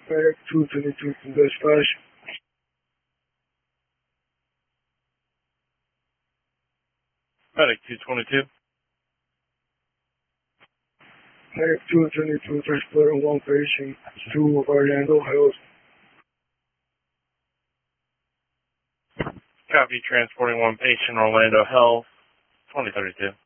Medic 222 from dispatch. Medic 222. Medic 222 transporting one patient to Orlando Hills. Copy, transporting one patient, Orlando Health, 2032.